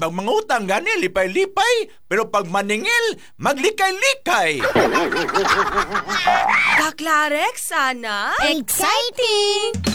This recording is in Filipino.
Pag mangutang gani, lipay-lipay. Pero pag maningil, maglikay-likay. Kaklarek, sana? Exciting!